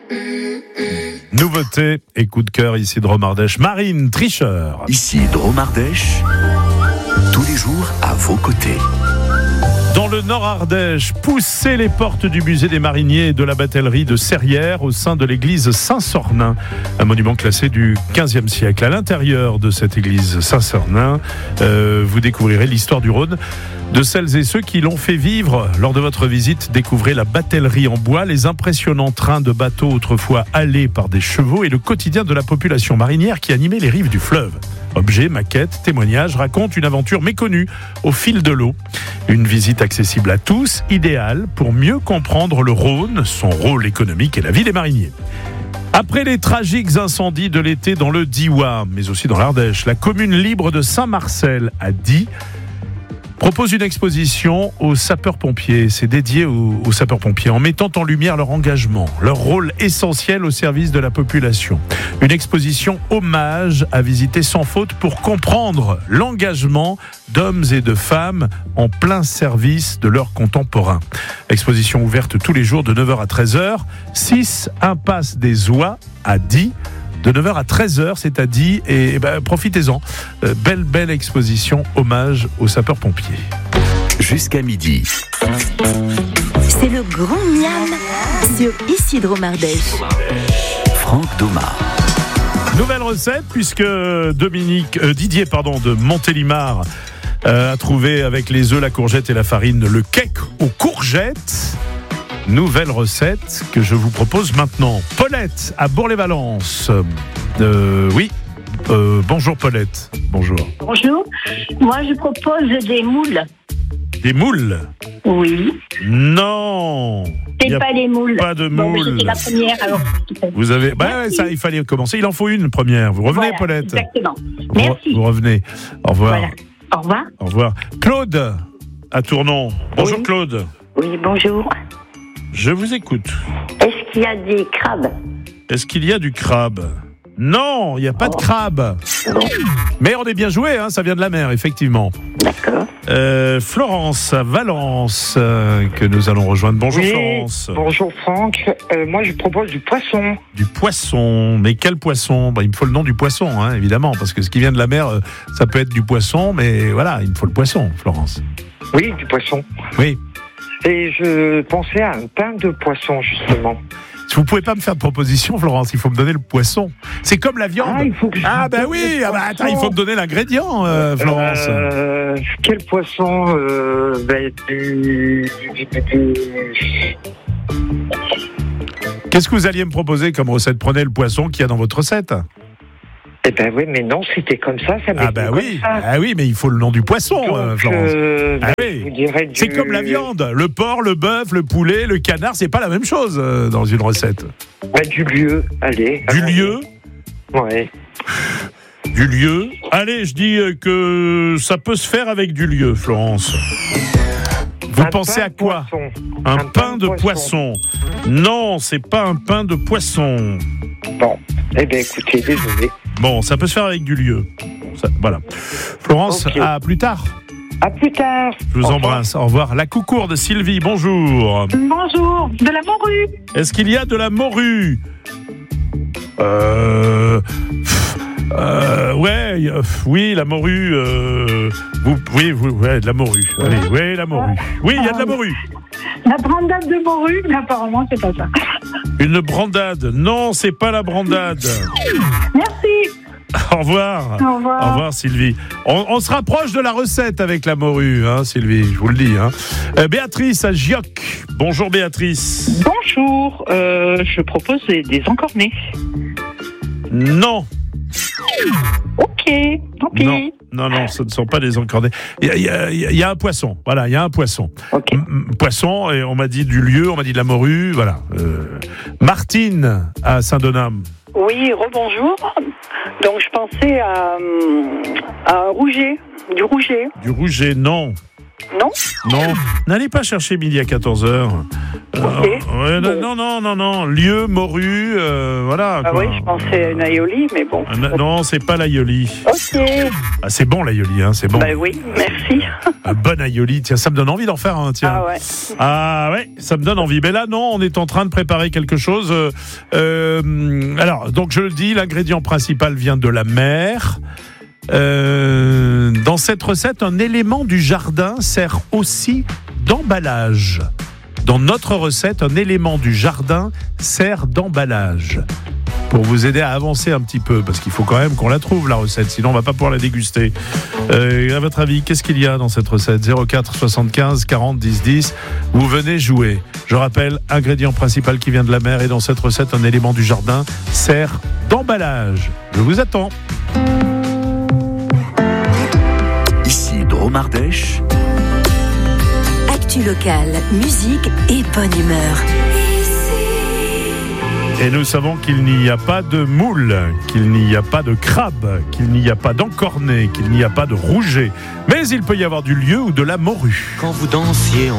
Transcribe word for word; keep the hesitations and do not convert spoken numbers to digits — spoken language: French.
Nouveauté et coup de cœur ici de Dromardèche. Marine Tricheur. Ici Dromardèche, tous les jours à vos côtés. Dans le Nord Ardèche, poussez les portes du musée des mariniers et de la batellerie de Serrières au sein de l'église Saint-Sornin, un monument classé du quinzième siècle. À l'intérieur de cette église Saint-Sornin, euh, vous découvrirez l'histoire du Rhône, de celles et ceux qui l'ont fait vivre. Lors de votre visite, découvrez la batellerie en bois, les impressionnants trains de bateaux autrefois halés par des chevaux et le quotidien de la population marinière qui animait les rives du fleuve. Objets, maquettes, témoignages racontent une aventure méconnue au fil de l'eau. Une visite accessible à tous, idéale pour mieux comprendre le Rhône, son rôle économique et la vie des mariniers. Après les tragiques incendies de l'été dans le Diois, mais aussi dans l'Ardèche, la commune libre de Saint-Marcel à Die propose une exposition aux sapeurs-pompiers. C'est dédié aux, aux sapeurs-pompiers en mettant en lumière leur engagement, leur rôle essentiel au service de la population. Une exposition hommage à visiter sans faute pour comprendre l'engagement d'hommes et de femmes en plein service de leurs contemporains. Exposition ouverte tous les jours de neuf heures à treize heures, six impasse des Oies à Die. De neuf heures à treize heures, c'est à dit, et, et ben, profitez-en. Euh, belle, belle exposition, hommage aux sapeurs-pompiers. Jusqu'à midi. C'est le grand miam sur Ici Dromardèche. Franck Domard. Nouvelle recette, puisque Dominique, euh, Didier pardon, de Montélimar euh, a trouvé avec les œufs, la courgette et la farine le cake aux courgettes. Nouvelle recette que je vous propose maintenant. Paulette à Bourg-les-Valences. Euh, oui, euh, bonjour Paulette. Bonjour. Bonjour. Moi, je propose des moules. Des moules? Oui. Non. C'est pas les moules. Pas de bon, moules. C'était la première. Alors. Vous avez. Bah ouais, ça, il fallait commencer. Il en faut une première. Vous revenez, Voilà, Paulette. Exactement. Vous, Merci. vous revenez. Au revoir. Voilà. Au revoir. Au revoir. Claude à Tournon. Bonjour Oui. Claude. Oui, bonjour. Je vous écoute. Est-ce qu'il y a des crabes? Est-ce qu'il y a du crabe? Non, il n'y a pas de crabe. Mais on est bien joué, hein, ça vient de la mer, effectivement. D'accord. Euh, Florence à Valence, euh, que nous allons rejoindre. Bonjour Oui, Florence. bonjour Franck. Euh, moi, je propose du poisson. Du poisson, mais quel poisson? Bah, il me faut le nom du poisson, hein, évidemment, parce que ce qui vient de la mer, euh, ça peut être du poisson, mais voilà, il me faut le poisson, Florence. Oui, du poisson. Oui. Et je pensais à un pain de poisson, justement. Si vous pouvez pas me faire de proposition, Florence, il faut me donner le poisson. C'est comme la viande. Ah, il faut que je Ah, vous bah donne oui, le ah bah, poisson. attends, il faut me donner l'ingrédient, euh, Florence. Euh, quel poisson euh, ben, du, du, du, du... Qu'est-ce que vous alliez me proposer comme recette? Prenez le poisson qu'il y a dans votre recette. Eh ben oui, mais non, c'était comme ça, ça m'est Ah bah venu oui, comme ça. ah oui, mais il faut le nom du poisson, Donc, euh, Florence. euh, Ah ben, oui. je vous dirais du... C'est comme la viande, le porc, le bœuf, le poulet, le canard, c'est pas la même chose euh, dans une recette. Ben, du lieu, allez. Du allez. lieu, Ouais. du lieu. Allez, je dis euh, que ça peut se faire avec du lieu, Florence. Vous Un pensez pain à quoi? poisson. Un, Un pain de poisson. Non, c'est pas un pain de poisson. Bon, eh bien écoutez, désolé. Bon, ça peut se faire avec du lieu. Ça, voilà. Florence, Ok. à plus tard. À plus tard. Je vous Au revoir. embrasse. Au revoir. La coucourde Sylvie, bonjour. Bonjour. De la morue. Est-ce qu'il y a de la morue? Euh... pff, euh ouais, euh, oui, la morue. Euh, vous, oui, vous, ouais, de la morue. Allez, oui, la morue. Oui, il y a de la morue. La brandade de morue, mais apparemment, c'est pas ça. Une brandade. Non, c'est pas la brandade. Merci. Au revoir. Au revoir. Au revoir, Sylvie. On, on se rapproche de la recette avec la morue, hein, Sylvie, je vous le dis. Hein. Euh, Béatrice à Gioc. Bonjour, Béatrice. Bonjour, euh, je propose des, des encornets. Non. Ok, tant pis. Non, non, non, ce ne sont pas des encornets. Il y a, il y a- il y a un poisson. Voilà, il y a un poisson. Ok. M- m- Poisson, et on m'a dit du lieu, on m'a dit de la morue, voilà. Euh, Martine à Saint-Donat. Oui, rebonjour. Donc je pensais à, hum, à un rouget, du rouget. Du rouget, non. Non. Non, n'allez pas chercher midi à quatorze heures. Ok. Euh, ouais, Bon. Non, non, non, non. Lieu, morue, euh, voilà. Ah quoi. oui, je pensais à une aioli, mais bon. Ah, na- non, c'est pas l'aioli. Ok. Ah, c'est bon l'aioli, hein, c'est bon. Bah oui, merci. Un bon aioli, tiens, ça me donne envie d'en faire un, tiens. Ah ouais. Ah ouais, ça me donne envie. Mais là, non, on est en train de préparer quelque chose. Euh, euh, alors, donc je le dis, l'ingrédient principal vient de la mer. Euh, dans cette recette, un élément du jardin sert aussi d'emballage. Dans notre recette, un élément du jardin sert d'emballage. Pour vous aider à avancer un petit peu, parce qu'il faut quand même qu'on la trouve, la recette, sinon on va pas pouvoir la déguster. Euh, à votre avis, qu'est-ce qu'il y a dans cette recette ? zéro quatre soixante-quinze quarante dix dix. Vous venez jouer. Je rappelle, ingrédient principal qui vient de la mer, et dans cette recette, un élément du jardin sert d'emballage. Je vous attends. Ici Dromardèche. Actu locale, musique et bonne humeur. Et nous savons qu'il n'y a pas de moule, qu'il n'y a pas de crabe, qu'il n'y a pas d'encorné, qu'il n'y a pas de rouget. Mais il peut y avoir du lieu ou de la morue. Quand vous dansiez en